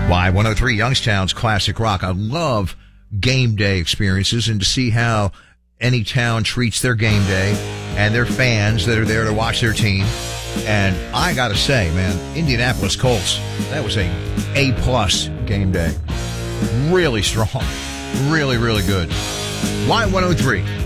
Y103 Youngstown's Classic Rock. I love game day experiences and to see how any town treats their game day and their fans that are there to watch their team. And I got to say, man, Indianapolis Colts, that was a A-plus game day. Really strong. Really, really good. Y103.